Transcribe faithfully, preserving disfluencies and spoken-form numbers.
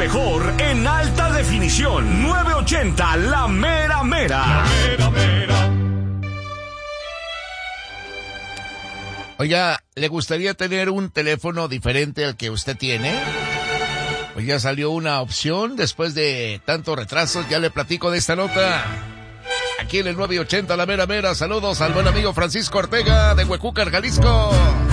mejor en alta definición. nueve ochenta La Mera Mera. La Mera Mera. Oiga, ¿le gustaría tener un teléfono diferente al que usted tiene? Pues ya salió una opción después de tantos retrasos. Ya le platico de esta nota. Aquí en el nueve ochenta La Mera Mera. Saludos al buen amigo Francisco Ortega de Huecúcar, Jalisco.